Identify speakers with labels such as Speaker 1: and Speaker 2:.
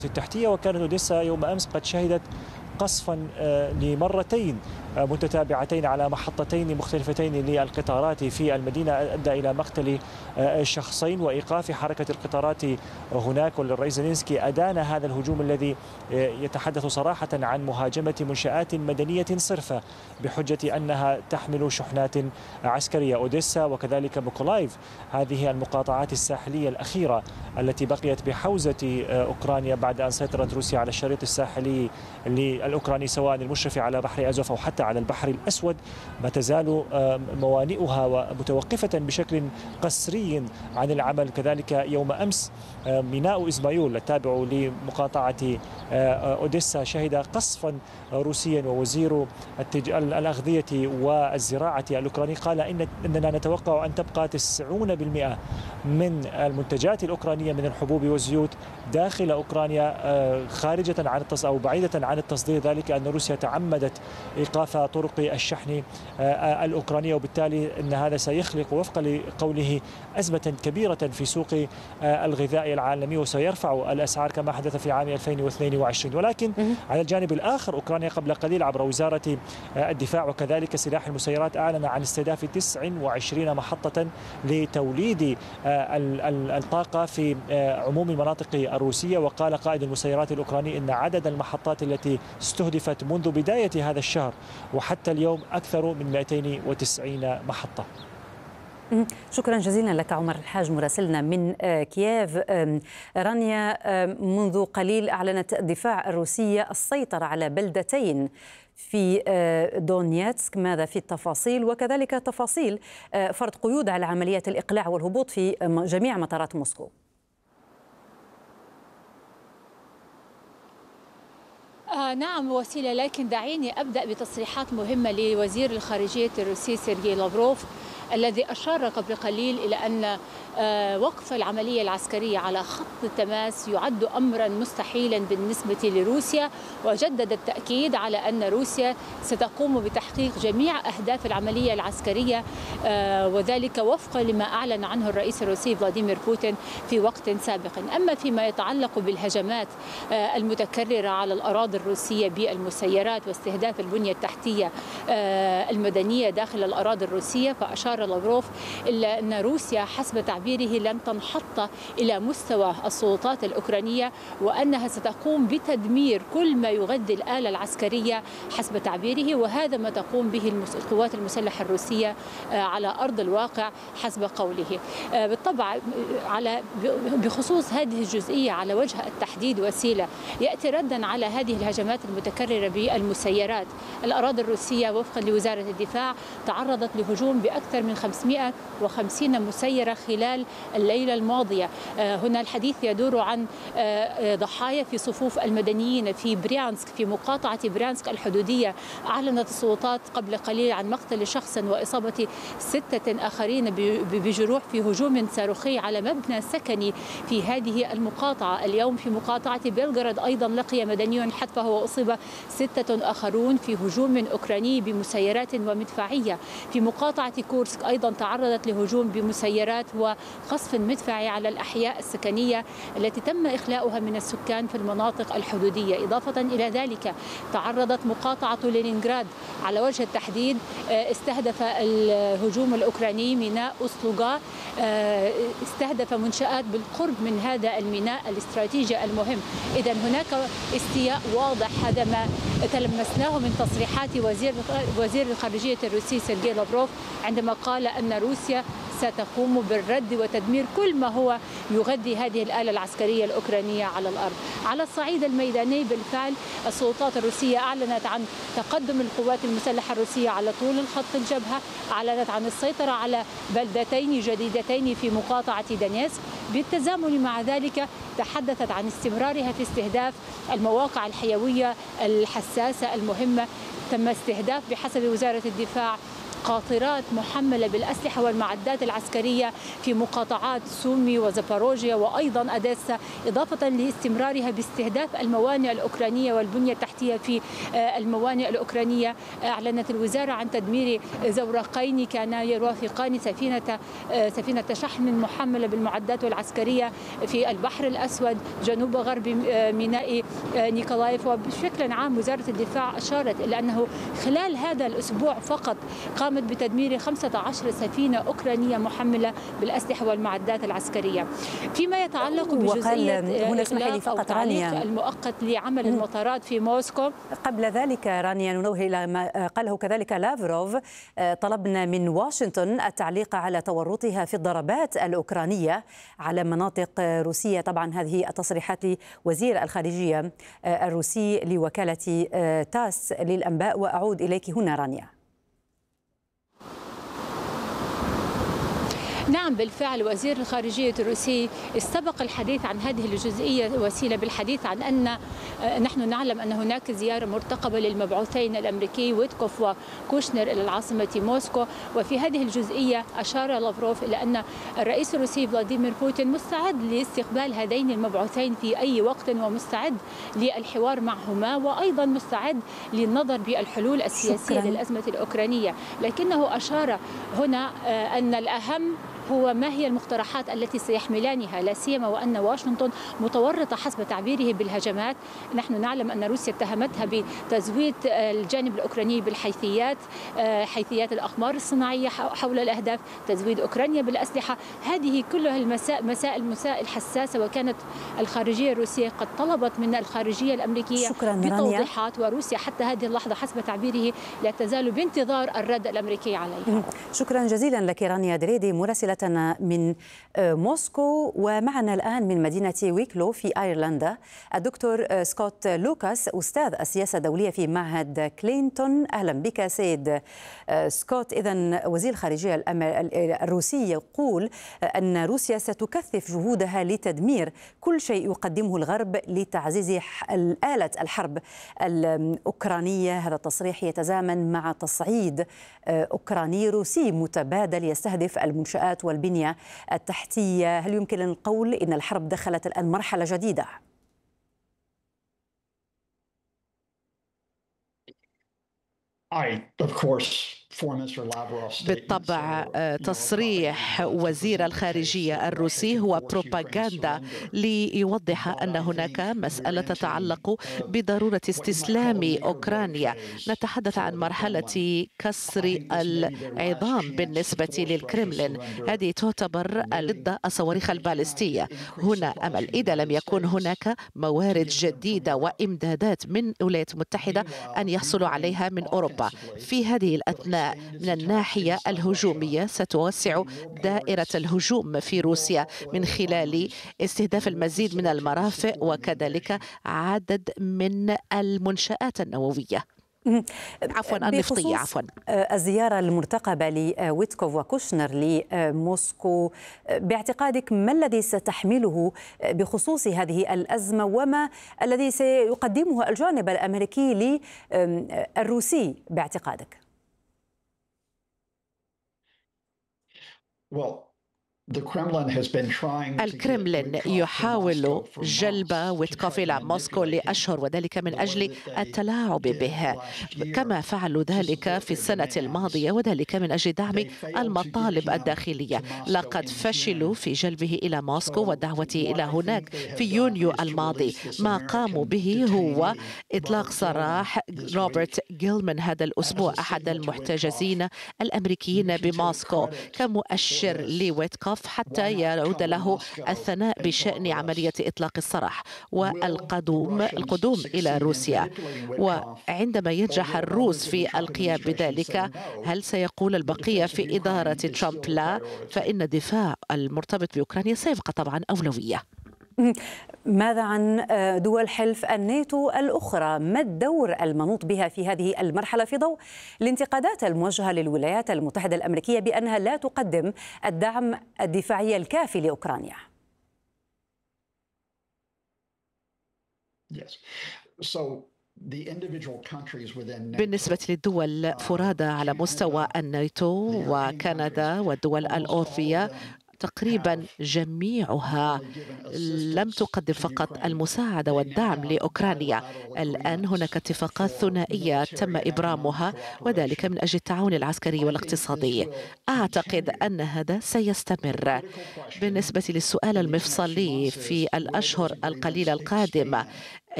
Speaker 1: التحتية. وكانت أوديسا يوم أمس قد شهدت قصفا لمرتين متتابعتين على محطتين مختلفتين للقطارات في المدينة أدى إلى مقتل شخصين وإيقاف حركة القطارات هناك. والرئيس زيلينسكي أدان هذا الهجوم الذي يتحدث صراحة عن مهاجمة منشآت مدنية صرفة بحجة أنها تحمل شحنات عسكرية. أوديسا وكذلك ميكولايف، هذه المقاطعات الساحلية الأخيرة التي بقيت بحوزة أوكرانيا بعد أن سيطرت روسيا على الشريط الساحلي الأوكراني سواء المشرف على بحر أزوف أو حتى على البحر الأسود، ما تزال موانئها متوقفة بشكل قسري عن العمل. كذلك يوم أمس ميناء إزمايول التابع لمقاطعة أوديسا شهد قصفا روسيا، ووزير الأغذية والزراعة الأوكراني قال إننا نتوقع أن تبقى 90% من المنتجات الأوكرانية من الحبوب والزيوت داخل أوكرانيا خارجة عن أو بعيدة عن التصدير، ذلك أن روسيا تعمدت إيقاف طرق الشحن الأوكرانية، وبالتالي أن هذا سيخلق وفق لقوله أزمة كبيرة في سوق الغذاء العالمي وسيرفع الأسعار كما حدث في عام 2022. ولكن على الجانب الآخر أوكرانيا قبل قليل عبر وزارة الدفاع وكذلك سلاح المسيرات أعلن عن استهداف 29 محطة لتوليد الطاقة في عموم المناطق الروسية. وقال قائد المسيرات الأوكراني إن عدد المحطات التي استهدفت منذ بداية هذا الشهر وحتى اليوم أكثر من 290 محطة.
Speaker 2: شكرا جزيلا لك عمر الحاج مراسلنا من كييف. رانيا، منذ قليل أعلنت الدفاع الروسية السيطرة على بلدتين في دونيتسك، ماذا في التفاصيل وكذلك تفاصيل فرض قيود على عمليات الإقلاع والهبوط في جميع مطارات موسكو؟
Speaker 3: نعم وسيلة، لكن دعيني أبدأ بتصريحات مهمة لوزير الخارجية الروسي سيرجي لافروف الذي أشار قبل قليل إلى أن وقف العملية العسكرية على خط التماس يعد أمرا مستحيلا بالنسبة لروسيا، وجدد التأكيد على أن روسيا ستقوم بتحقيق جميع أهداف العملية العسكرية، وذلك وفقا لما أعلن عنه الرئيس الروسي فلاديمير بوتين في وقت سابق. أما فيما يتعلق بالهجمات المتكررة على الأراضي الروسية بالمسيرات واستهداف البنية التحتية المدنية داخل الأراضي الروسية، فأشار لافروف إلا أن روسيا حسب تعبيره لن تنحط إلى مستوى السلطات الأوكرانية، وأنها ستقوم بتدمير كل ما يغذي الآلة العسكرية حسب تعبيره، وهذا ما تقوم به القوات المسلحة الروسية على أرض الواقع حسب قوله. بالطبع بخصوص هذه الجزئية على وجه التحديد وسيلة يأتي ردا على هذه الهجمات المتكررة بالمسيرات. الأراضي الروسية وفقا لوزارة الدفاع تعرضت لهجوم بأكثر من 550 مسيرة خلال الليلة الماضية. هنا الحديث يدور عن ضحايا في صفوف المدنيين في بريانسك، في مقاطعة بريانسك الحدودية. أعلنت السلطات قبل قليل عن مقتل شخص وإصابة 6 آخرين بجروح في هجوم صاروخي على مبنى سكني في هذه المقاطعة. اليوم في مقاطعة بلغراد أيضا لقي مدني حتفه وأصيب 6 آخرون في هجوم أوكراني بمسيرات ومدفعية. في مقاطعة كورسك أيضا تعرضت لهجوم بمسيرات وقصف مدفعي على الأحياء السكنية التي تم إخلاؤها من السكان في المناطق الحدودية. إضافة إلى ذلك تعرضت مقاطعة لينينغراد على وجه التحديد، استهدف الهجوم الأوكراني ميناء أوسلوغا، استهدف منشآت بالقرب من هذا الميناء الاستراتيجي المهم. إذن هناك استياء واضح، هذا ما تلمسناه من تصريحات وزير الخارجية الروسي سيرجي لافروف عندما قال أن روسيا ستقوم بالرد وتدمير كل ما هو يغذي هذه الآلة العسكرية الأوكرانية على الأرض. على الصعيد الميداني بالفعل السلطات الروسية أعلنت عن تقدم القوات المسلحة الروسية على طول الخط الجبهة، أعلنت عن السيطرة على بلدتين جديدتين في مقاطعة دونيتسك. بالتزامن مع ذلك تحدثت عن استمرارها في استهداف المواقع الحيوية الحساسة المهمة. تم استهداف بحسب وزارة الدفاع قاطرات محملة بالأسلحة والمعدات العسكرية في مقاطعات سومي وزاباروجيا وأيضا أديسا، إضافة لاستمرارها باستهداف الموانئ الأوكرانية والبنية التحتية في الموانئ الأوكرانية. أعلنت الوزارة عن تدمير زورقين كانا يرافقان سفينة شحن محملة بالمعدات العسكرية في البحر الأسود جنوب غرب ميناء نيكولايف. وبشكل عام وزارة الدفاع أشارت إلى أنه خلال هذا الأسبوع فقط قامت بتدمير 15 سفينة أوكرانية محملة بالأسلحة والمعدات العسكرية. فيما يتعلق بجزئية إغلاق أو تعليق المؤقت لعمل المطارات في موسكو،
Speaker 2: قبل ذلك رانيا ننوه إلى ما قاله كذلك لافروف، طلبنا من واشنطن التعليق على تورطها في الضربات الأوكرانية على مناطق روسية. طبعا هذه التصريحات لوزير الخارجية الروسي لوكالة تاس للأنباء. وأعود إليك هنا رانيا.
Speaker 3: نعم بالفعل وزير الخارجية الروسي استبق الحديث عن هذه الجزئية وسيلة بالحديث عن أن نحن نعلم أن هناك زيارة مرتقبة للمبعوثين الأمريكي ويتكوف وكوشنر إلى العاصمة موسكو. وفي هذه الجزئية أشار لافروف إلى أن الرئيس الروسي فلاديمير بوتين مستعد لاستقبال هذين المبعوثين في أي وقت ومستعد للحوار معهما وأيضا مستعد للنظر بالحلول السياسية للأزمة الأوكرانية. لكنه أشار هنا أن الأهم هو ما هي المقترحات التي سيحملانها، لا سيما وأن واشنطن متورطة حسب تعبيره بالهجمات. نحن نعلم أن روسيا اتهمتها بتزويد الجانب الأوكراني بالحيثيات، حيثيات الأقمار الصناعية حول الأهداف، تزويد أوكرانيا بالأسلحة. هذه كلها مسائل حساسة، وكانت الخارجية الروسية قد طلبت من الخارجية الأمريكية بتوضيحات، وروسيا حتى هذه اللحظة حسب تعبيره لا تزال بانتظار الرد الأمريكي عليها.
Speaker 2: شكرا جزيلا لك رانيا دريدي مراسلة من موسكو. ومعنا الآن من مدينة ويكلو في أيرلندا الدكتور سكوت لوكاس أستاذ السياسة الدولية في معهد كلينتون. أهلا بك سيد سكوت. إذن وزير الخارجية الروسي يقول أن روسيا ستكثف جهودها لتدمير كل شيء يقدمه الغرب لتعزيز آلة الحرب الأوكرانية. هذا التصريح يتزامن مع تصعيد أوكراني روسي متبادل يستهدف المنشآت والبنية التحتية. هل يمكن القول إن الحرب دخلت الآن مرحلة جديدة؟
Speaker 4: بالطبع تصريح وزير الخارجية الروسي هو بروباغندا ليوضح أن هناك مسألة تتعلق بضرورة استسلام أوكرانيا. نتحدث عن مرحلة كسر العظام بالنسبة للكرملين. هذه تعتبر ضد الصواريخ البالستية. هنا أمل إذا لم يكن هناك موارد جديدة وإمدادات من الولايات المتحدة أن يحصلوا عليها من أوروبا. في هذه الأثناء من الناحية الهجومية ستوسع دائرة الهجوم في روسيا من خلال استهداف المزيد من المرافق وكذلك عدد من المنشآت النووية النفطية.
Speaker 2: الزيارة المرتقبة لويتكوف وكوشنر لموسكو، باعتقادك ما الذي ستحمله بخصوص هذه الأزمة وما الذي سيقدمه الجانب الأمريكي للروسي باعتقادك؟
Speaker 4: الكرملين يحاول جلب ويتكوف إلى موسكو لأشهر، وذلك من أجل التلاعب به كما فعلوا ذلك في السنة الماضية، وذلك من أجل دعم المطالب الداخلية. لقد فشلوا في جلبه إلى موسكو ودعوته إلى هناك في يونيو الماضي. ما قاموا به هو إطلاق سراح روبرت جيلمان هذا الأسبوع أحد المحتجزين الأمريكيين بموسكو كمؤشر لويتكوف حتى يعود له الثناء بشأن عملية إطلاق السراح والقدوم إلى روسيا. وعندما ينجح الروس في القيام بذلك، هل سيقول البقية في إدارة ترامب لا؟ فإن الدفاع المرتبط بأوكرانيا سيبقى طبعا أولوية.
Speaker 2: ماذا عن دول حلف الناتو الأخرى؟ ما الدور المنوط بها في هذه المرحلة في ضوء الانتقادات الموجهة للولايات المتحدة الأمريكية بأنها لا تقدم الدعم الدفاعي الكافي لأوكرانيا؟
Speaker 4: بالنسبة للدول فرادى على مستوى الناتو وكندا والدول الأوروبية تقريبا جميعها لم تقدم فقط المساعدة والدعم لأوكرانيا. الآن هناك اتفاقات ثنائية تم إبرامها وذلك من أجل التعاون العسكري والاقتصادي. أعتقد أن هذا سيستمر. بالنسبة للسؤال المفصلي في الأشهر القليلة القادمة،